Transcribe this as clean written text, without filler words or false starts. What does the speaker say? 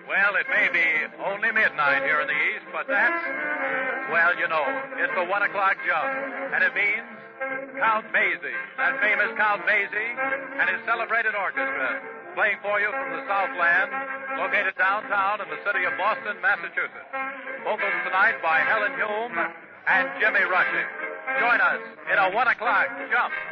Well, it may be only midnight here in the East, but that's, well, you know, it's the 1 o'clock jump. And it means Count Basie, that famous Count Basie, and his celebrated orchestra, playing for you from the Southland, located downtown in the city of Boston, Massachusetts. Vocals tonight by Helen Hume and Jimmy Rushing. Join us in a 1 o'clock jump.